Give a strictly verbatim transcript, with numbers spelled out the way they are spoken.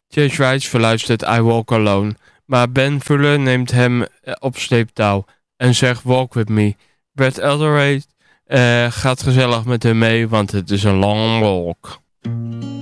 Chase Rice verluistert I Walk Alone, maar Ben Fuller neemt hem op sleeptouw en zegt Walk With Me. Brett Eldredge uh, gaat gezellig met hem mee, want het is een long walk.